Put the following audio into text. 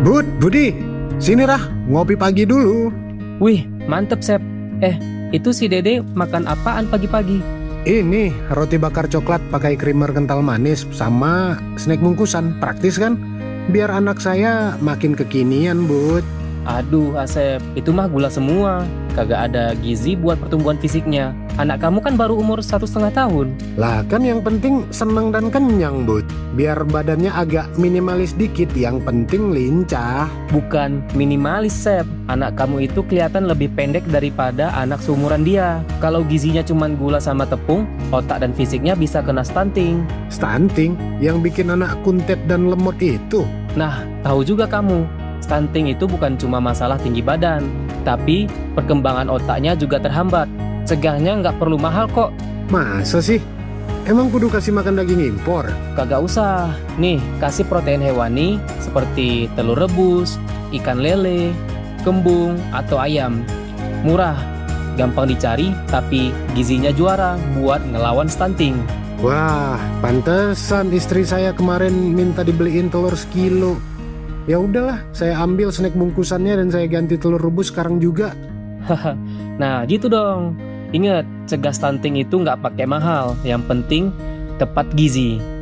Budi, sini Rah, ngopi pagi dulu. Wih, mantep Sep. Itu si Dede makan apaan pagi-pagi? Ini roti bakar coklat pakai krimer kental manis sama snack bungkusan, praktis kan? Biar anak saya makin kekinian, Bud. Aduh Asep, itu mah gula semua. Kagak ada gizi buat pertumbuhan fisiknya. Anak kamu kan baru umur 1,5 tahun. Lah kan yang penting seneng dan kenyang, Bud. Biar badannya agak minimalis dikit, yang penting lincah. Bukan minimalis Sep. Anak kamu itu kelihatan lebih pendek daripada anak seumuran dia. Kalau gizinya cuman gula sama tepung, otak dan fisiknya bisa kena stunting. Stunting yang bikin anak kuntet dan lemot itu. Nah, tahu juga kamu, stunting itu bukan cuma masalah tinggi badan, tapi perkembangan otaknya juga terhambat. Cegahnya nggak perlu mahal kok. Masa sih? Emang kudu kasih makan daging impor? Kagak usah. Nih, kasih protein hewani seperti telur rebus, ikan lele, kembung, atau ayam. Murah, gampang dicari, tapi gizinya juara buat ngelawan stunting. Wah, pantesan istri saya kemarin minta dibeliin telur sekilo. Ya udahlah, saya ambil snack bungkusannya dan saya ganti telur rebus sekarang juga. Nah, gitu dong. Ingat, cegah stunting itu nggak pakai mahal. Yang penting tepat gizi.